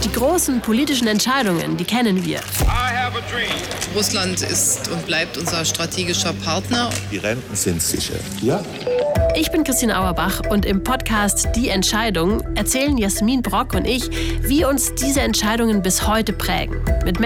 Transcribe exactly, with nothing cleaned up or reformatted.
Die großen politischen Entscheidungen, die kennen wir. Russland ist und bleibt unser strategischer Partner. Die Renten sind sicher. Ja? Ich bin Christine Auerbach und im Podcast Die Entscheidung erzählen Jasmin Brock und ich, wie uns diese Entscheidungen bis heute prägen. Mit